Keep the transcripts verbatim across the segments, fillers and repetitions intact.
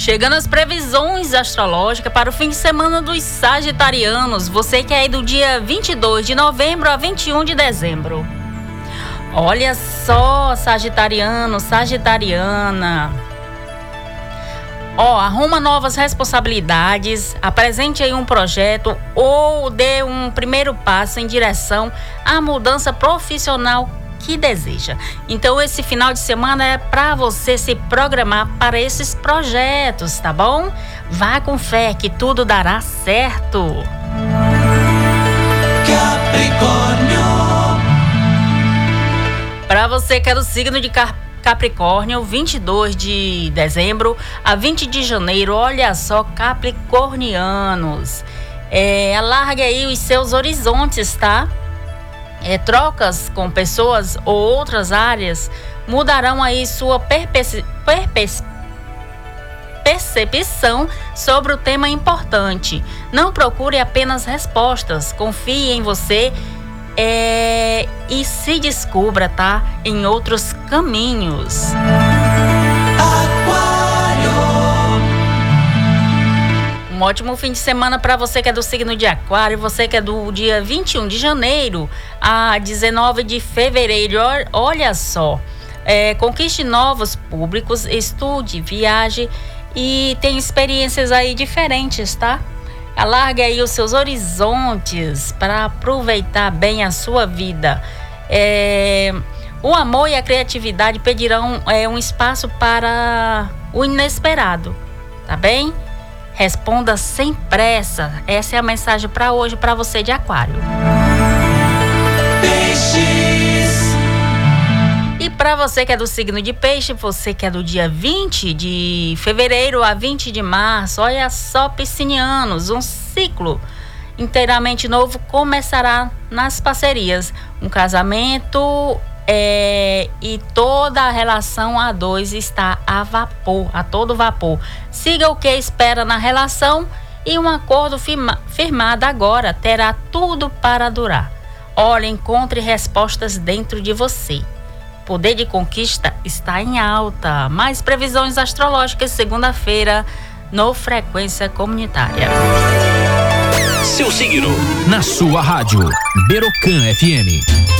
Chegando as previsões astrológicas para o fim de semana dos sagitarianos. Você que é aí do dia vinte e dois de novembro a vinte e um de dezembro. Olha só, sagitariano, sagitariana. Ó, arruma novas responsabilidades, apresente aí um projeto ou dê um primeiro passo em direção à mudança profissional que deseja. Então esse final de semana é para você se programar para esses projetos, tá bom? Vá com fé que tudo dará certo. Capricórnio. Para você que é do signo de Capricórnio, vinte e dois de dezembro a vinte de janeiro, olha só, capricornianos, é, alargue aí os seus horizontes, tá? É, trocas com pessoas ou outras áreas mudarão aí sua perpe- perpe- percepção sobre o tema importante. Não procure apenas respostas, confie em você é, e se descubra, tá? Em outros caminhos. Um ótimo fim de semana para você que é do signo de Aquário, você que é do dia vinte e um de janeiro a dezenove de fevereiro. Olha só, é, conquiste novos públicos, estude, viaje e tem experiências aí diferentes, tá? Alargue aí os seus horizontes para aproveitar bem a sua vida. É, o amor e a criatividade pedirão é, um espaço para o inesperado, tá bem? Responda sem pressa. Essa é a mensagem para hoje para você de Aquário. Peixes. E para você que é do signo de Peixe, você que é do dia vinte de fevereiro a vinte de março, olha só, piscinianos, um ciclo inteiramente novo começará nas parcerias. Um casamento É, e toda a relação a dois está a vapor, a todo vapor. Siga o que espera na relação e um acordo firma, firmado agora terá tudo para durar. Olha, encontre respostas dentro de você. Poder de conquista está em alta. Mais previsões astrológicas segunda-feira no Frequência Comunitária. Seu signo na sua rádio Berocan F M.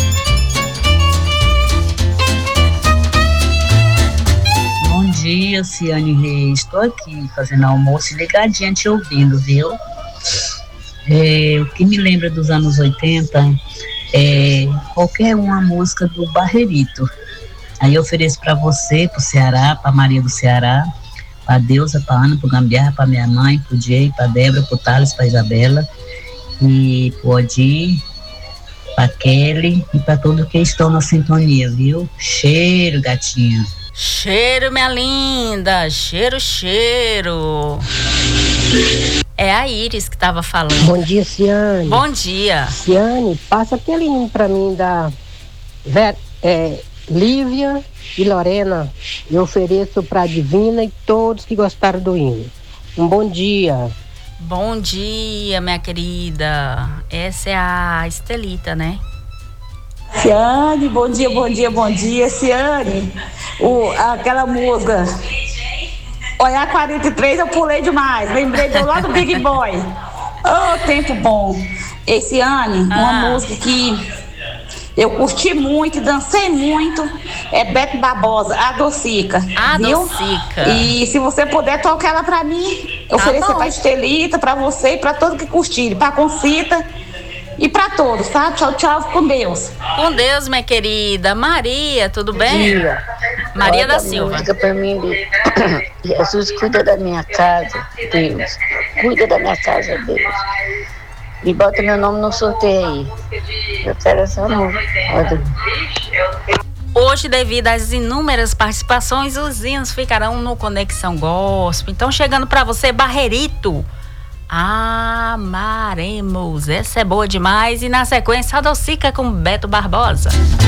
Bom dia, Ciane Reis. Estou aqui fazendo almoço e ligadinha te ouvindo, viu? É, o que me lembra dos anos oitenta é qualquer uma música do Barrerito. Aí eu ofereço para você, pro Ceará, pra Maria do Ceará, pra Deusa, pra Ana, pro Gambiarra, pra minha mãe, pro Jay, pra Débora, pro Thales, pra Isabela, e pro Odir, pra Kelly e pra todos que estão na sintonia, viu? Cheiro, gatinha. Cheiro, minha linda, cheiro, cheiro. É a Iris que estava falando. Bom dia, Ciane. Bom dia. Ciane, passa aquele hino pra mim da Ver, é, Lívia e Lorena. Eu ofereço pra Divina e todos que gostaram do hino. Um bom dia. Bom dia, minha querida. Essa é a Estelita, né? Ciane, bom dia, bom dia, bom dia, Ciane. O, aquela música Olhar quarenta e três eu pulei demais. Lembrei do lá do Big Boy. Oh, tempo bom. Esse ano, ah. uma música que eu curti muito, dancei muito, é Beto Barbosa, A Docica. A viu? Docica. E se você puder tocar ela pra mim, eu tá oferecer bom. pra Estelita, pra você e pra todos que curtirem, pra Concita e pra todos, tá? Tchau, tchau, com Deus. Com Deus, minha querida. Maria, tudo bem? Dia. Maria Olha da a Silva. música pra mim. Jesus, cuida da minha casa, Deus. Cuida da minha casa, Deus. E bota meu nome no sorteio aí. Eu quero essa música. Hoje, devido às inúmeras participações, os hinos ficarão no Conexão Gospel. Então, chegando pra você, Barrerito. Amaremos. Essa é boa demais. E na sequência, a Docica com Beto Barbosa.